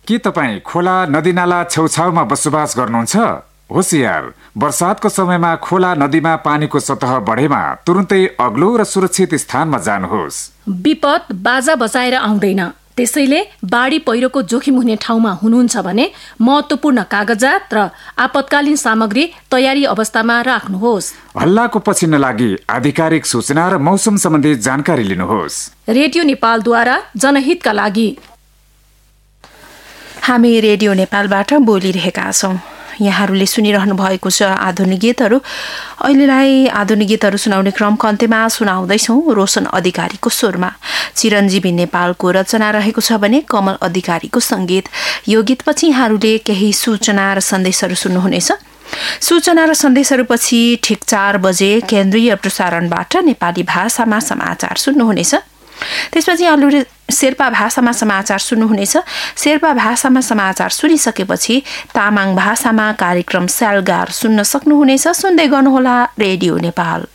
के तपाईँ खोला नदीनाला छेउछाउमा बसोबास गर्नुहुन्छ? होशियार, वर्षातको समयमा खोला नदीमा पानीको सतह बढेमा तुरुन्तै अग्लो र सुरक्षित स्थानमा जानुहोस्। विपद बाजा बजाएर आउँदैन, त्यसैले बाढी पहिरोको जोखिम हुने ठाउँमा हुनुहुन्छ भने महत्त्वपूर्ण कागजात र आपतकालीन सामग्री तयारी अवस्थामा राख्नुहोस्। हल्लाको पछि नलागी आधिकारिक सूचना र मौसम सम्बन्धी जानकारी लिनुहोस्। रेडियो नेपालद्वारा जनहितका लागि। हामी रेडियो नेपालबाट बोलिरहेका छौँ। यहाँहरूले सुनिरहनु भएको छ आधुनिक गीतहरू। अहिलेलाई आधुनिक गीतहरू सुनाउने क्रमको अन्त्यमा सुनाउँदैछौँ रोशन अधिकारीको स्वरमा। चिरञ्जीवी नेपालको रचना रहेको छ भने कमल अधिकारीको सङ्गीत। यो गीतपछि यहाँहरूले केही सूचना र सन्देशहरू सुन्नुहुनेछ। सूचना र सन्देशहरूपछि ठिक 4 बजे केन्द्रीय प्रसारणबाट नेपाली भाषामा समाचार सुन्नुहुनेछ। त्यसपछि यहाँहरूले शेर्पा भाषामा समाचार सुन्नुहुनेछ। शेर्पा भाषामा समाचार सुनिसकेपछि तामाङ भाषामा कार्यक्रम स्यालगार सुन्न सक्नुहुनेछ। सुन्दै गर्नुहोला रेडियो नेपाल।